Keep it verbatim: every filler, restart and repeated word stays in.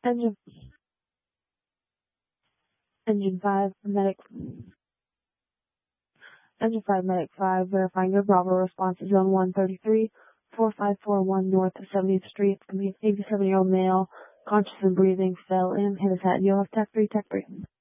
Engine, engine five, medic, engine five, medic five, verifying your Bravo response to zone one thirty-three, four five four one north of seventieth Street. It's going to be an eighty-seven year old male, conscious and breathing, fell in, hit his head. You'll have tech three, tech three.